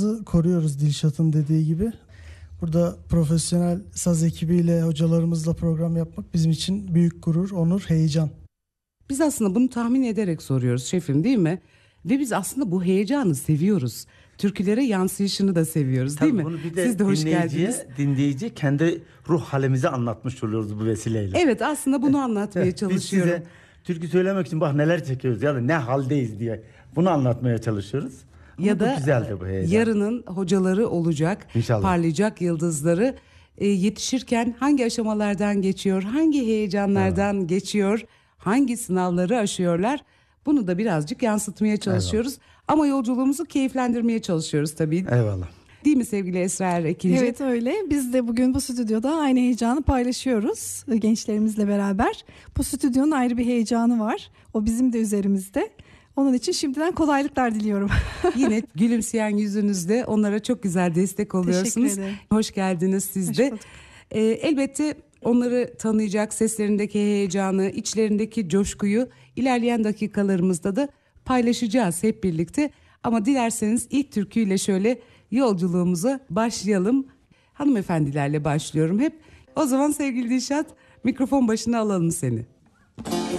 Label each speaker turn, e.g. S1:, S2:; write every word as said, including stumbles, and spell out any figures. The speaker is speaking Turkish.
S1: heyecanımızı koruyoruz Dilşat'ın dediği gibi. Burada profesyonel saz ekibiyle, hocalarımızla program yapmak bizim için büyük gurur, onur, heyecan.
S2: Biz aslında bunu tahmin ederek soruyoruz şefim, değil mi? Ve biz aslında bu heyecanı seviyoruz. Türkülere yansıyışını da seviyoruz,
S3: Tabii
S2: değil mi?
S3: bunu bir de
S2: Siz de hoş
S3: dinleyiciye,
S2: geldiniz.
S3: dinleyici kendi ruh halimizi anlatmış oluyoruz bu vesileyle.
S2: Evet, aslında bunu anlatmaya
S3: Evet,
S2: çalışıyorum.
S3: Biz size türkü söylemek için bak neler çekiyoruz ya da ne haldeyiz diye bunu anlatmaya çalışıyoruz. Ama
S2: Ya da
S3: güzeldi bu heyecan.
S2: yarının hocaları olacak,
S3: İnşallah.
S2: parlayacak yıldızları e, yetişirken hangi aşamalardan geçiyor, hangi heyecanlardan evet. geçiyor, hangi sınavları aşıyorlar, bunu da birazcık yansıtmaya çalışıyoruz. Eyvallah. Ama yolculuğumuzu keyiflendirmeye çalışıyoruz tabii.
S3: Eyvallah.
S2: Değil mi sevgili Esra Er Ekinci?
S4: Evet öyle. Biz de bugün bu stüdyoda aynı heyecanı paylaşıyoruz gençlerimizle beraber. Bu stüdyonun ayrı bir heyecanı var. O bizim de üzerimizde. Onun için şimdiden kolaylıklar diliyorum.
S2: Yine gülümseyen yüzünüzde onlara çok güzel destek oluyorsunuz.
S4: Teşekkür ederim.
S2: Hoş geldiniz siz
S4: Hoş
S2: de.
S4: bulduk.
S2: Ee, elbette onları tanıyacak, seslerindeki heyecanı, içlerindeki coşkuyu ilerleyen dakikalarımızda da paylaşacağız hep birlikte. Ama dilerseniz ilk türküyle şöyle yolculuğumuza başlayalım. Hanımefendilerle başlıyorum hep. O zaman sevgili Dilşat, mikrofon başına alalım seni.